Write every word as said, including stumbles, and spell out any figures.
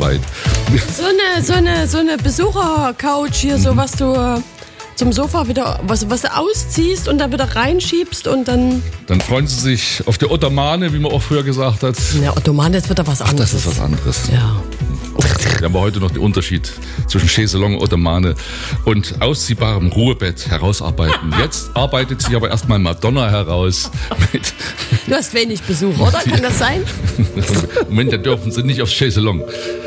weit. So eine, so eine, so eine Besucher-Couch hier, so was du äh, zum Sofa wieder, was, was du ausziehst und dann wieder reinschiebst und dann... Dann freuen sie sich auf die Ottomane, wie man auch früher gesagt hat. Ja, Ottomane ist wieder was anderes. Das ist was anderes. Ja. Wir haben heute noch den Unterschied zwischen Chaiselong, Ottomane und ausziehbarem Ruhebett herausarbeiten. Jetzt arbeitet sich aber erstmal Madonna heraus. Mit Du hast wenig Besuch, oder? Kann das sein? Moment, dann dürfen sie nicht aufs Chaiselong.